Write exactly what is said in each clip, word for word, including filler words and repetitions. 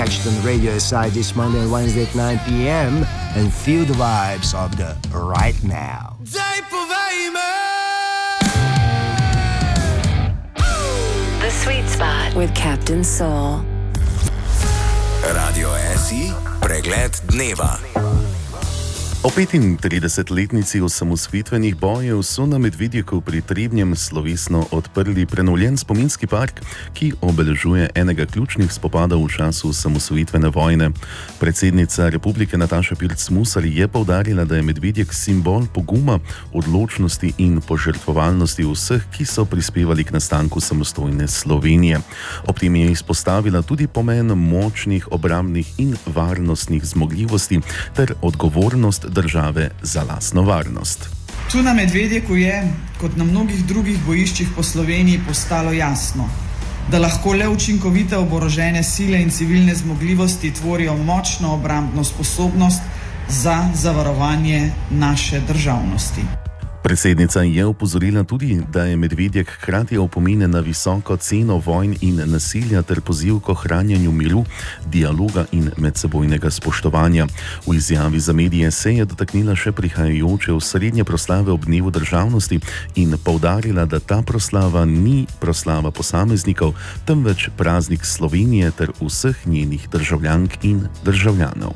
catch it on Radio S I this Monday and Wednesday at nine p.m. and feel the vibes of the right now. The Sweet Spot with Captain Soul. Radio S I, pregled dneva. O petintridesetletnici osamosvojitvenih bojev so na Medvedjeku pri Trebnjem slovesno odprli prenovljen spominski park, ki obeležuje enega ključnih spopadov v času osamosvojitvene vojne. Predsednica republike Nataša Pirc-Musar je poudarila, da je Medvedjek simbol poguma, odločnosti in požrtvovalnosti vseh, ki so prispevali k nastanku samostojne Slovenije. Ob tem je izpostavila tudi pomen močnih obrambnih in varnostnih zmogljivosti ter odgovornost države za lastno varnost. Tu na Medvedjeku je, kot na mnogih drugih bojiščih po Sloveniji, postalo jasno, da lahko le učinkovite oborožene sile in civilne zmogljivosti tvorijo močno obrambno sposobnost za zavarovanje naše državnosti. Predsednica je opozorila tudi, da je Medvedjek hkrati opomine na visoko ceno vojn in nasilja ter poziv k ohranjanju miru, dialoga in medsebojnega spoštovanja. V izjavi za medije se je dotaknila še prihajajoče osrednje proslave ob dnevu državnosti in poudarila, da ta proslava ni proslava posameznikov, temveč praznik Slovenije ter vseh njenih državljank in državljanov.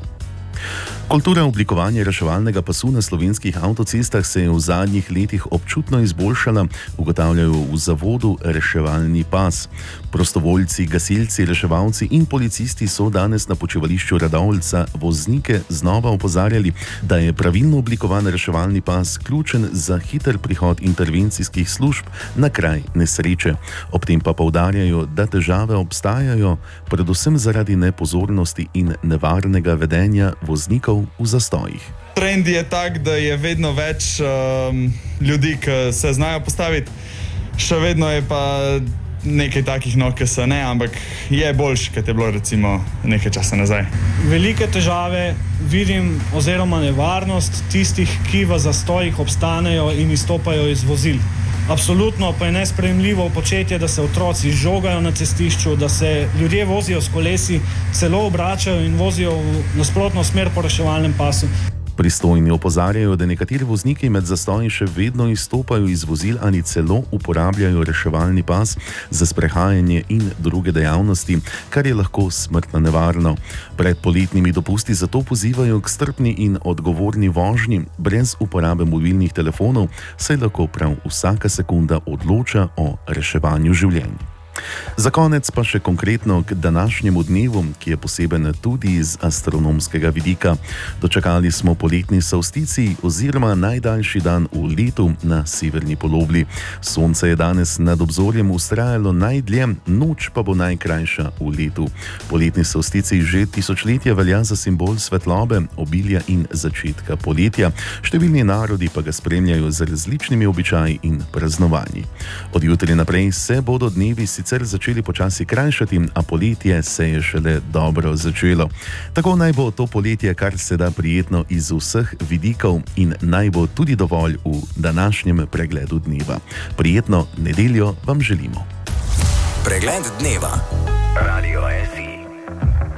Kultura oblikovanja reševalnega pasu na slovenskih avtocestah se je v zadnjih letih občutno izboljšala, ugotavljajo v zavodu Reševalni pas. Prostovoljci, gasilci, reševalci in policisti so danes na počivališču Radovljica voznike znova opozarjali, da je pravilno oblikovan reševalni pas ključen za hiter prihod intervencijskih služb na kraj nesreče. Ob tem pa poudarjajo, da težave obstajajo, predvsem zaradi nepozornosti in nevarnega vedenja voznikov v zastojih. Trend je tak, da je vedno več um, ljudi, ki se znajo postaviti. Še vedno je pa nekaj takih, no, ki se ne, ampak je boljši, kot je bilo recimo nekaj časa nazaj. Velike težave vidim oziroma nevarnost tistih, ki v zastojih obstanejo in izstopajo iz vozil. Absolutno pa je nesprejemljivo početje, da se otroci žogajo na cestišču, da se ljudje vozijo s kolesi, celo obračajo in vozijo v nasprotno smer po reševalnem pasu. Pristojni opozarjajo, da nekateri vozniki med zastoji še vedno izstopajo iz vozil ali celo uporabljajo reševalni pas za sprehajanje in druge dejavnosti, kar je lahko smrtno nevarno. Pred poletnimi dopusti zato pozivajo k strpni in odgovorni vožnji brez uporabe mobilnih telefonov, saj lahko prav vsaka sekunda odloča o reševanju življenj. Za konec pa še konkretno k današnjemu dnevu, ki je poseben tudi iz astronomskega vidika. Dočakali smo poletni solsticij oziroma najdaljši dan v letu na severni polobli. Sonce je danes nad obzorjem vztrajalo najdlje, noč pa bo najkrajša v letu. Poletni solsticij že tisočletja velja za simbol svetlobe, obilja in začetka poletja. Številni narodi pa ga spremljajo z različnimi običaji in praznovanji. Od jutri naprej se bodo dnevi sicer začeli počasi krajšati, a poletje se je šele dobro začelo. Tako naj bo to poletje kar se da prijetno iz vseh vidikov in naj bo tudi dovolj v današnjem pregledu dneva. Prijetno nedeljo vam želimo. Pregled dneva. Radio S I.